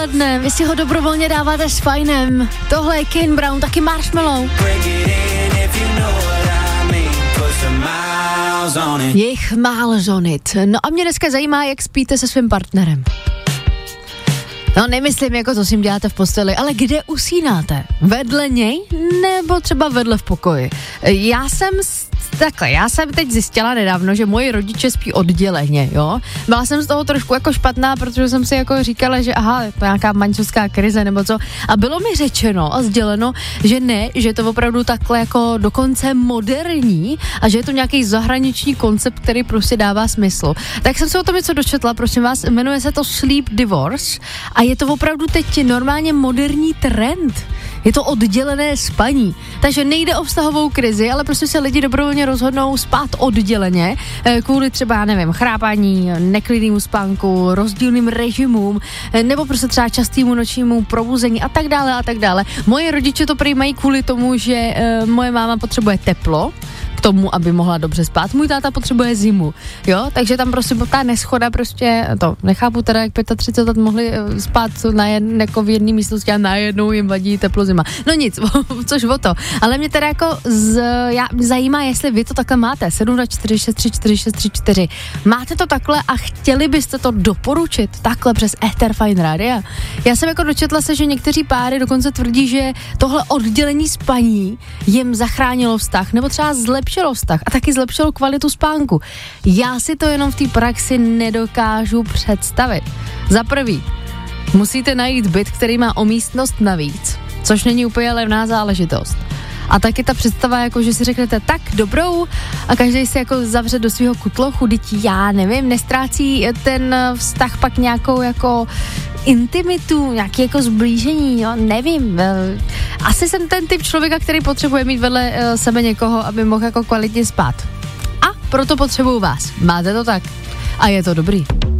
odpoledne, vy si ho dobrovolně dáváte s fajnem. Tohle je Kane Brown, taky Marshmallow. Jich Miles on it. No a mě dneska zajímá, jak spíte se svým partnerem. No nemyslím, jako to s ním děláte v posteli, ale kde usínáte? Vedle něj nebo třeba vedle v pokoji? Já jsem teď zjistila nedávno, že moji rodiče spí odděleně, jo. Byla jsem z toho trošku jako špatná, protože jsem si jako říkala, že aha, to je nějaká manželská krize nebo co. A bylo mi řečeno a sděleno, že ne, že je to opravdu takhle jako dokonce moderní a že je to nějaký zahraniční koncept, který prostě dává smysl. Tak jsem se o tom něco dočetla, prosím vás, jmenuje se to Sleep Divorce a je to opravdu teď normálně moderní trend. Je to oddělené spaní. Takže nejde o vztahovou krizi, ale prostě se lidi dobrovolně rozhodnou spát odděleně kvůli třeba, já nevím, chrápání, neklidnému spánku, rozdílným režimům, nebo prostě třeba častému nočnímu probuzení a tak dále a tak dále. Moje rodiče to prý mají kvůli tomu, že moje máma potřebuje teplo k tomu, aby mohla dobře spát. Můj táta potřebuje zimu, jo, takže tam prostě ta neschoda prostě, to nechápu teda, jak 35 let mohli spát jako v jedné místnosti a najednou jim vadí teplo zima. No nic, což o to. Ale mě teda jako zajímá, jestli vy to takhle máte. 724634634. Máte to takhle a chtěli byste to doporučit takhle přes Ether Fine Radio? Já jsem jako dočetla se, že někteří páry dokonce tvrdí, že tohle oddělení spaní jim zachránilo vztah, nebo třeba zlepšilo vztah a taky zlepšilo kvalitu spánku. Já si to jenom v té praxi nedokážu představit. Za prvý, musíte najít byt, který má o místnost navíc, což není úplně levná záležitost. A taky ta představa, jako že si řeknete tak dobrou a každý si jako zavře do svého kutlochu, dětí, já nevím, nestrácí ten vztah pak nějakou jako intimitu, nějaký jako zblížení, jo, nevím. Asi jsem ten typ člověka, který potřebuje mít vedle sebe někoho, aby mohl jako kvalitně spát. A proto potřebuju vás. Máte to tak? A je to dobrý.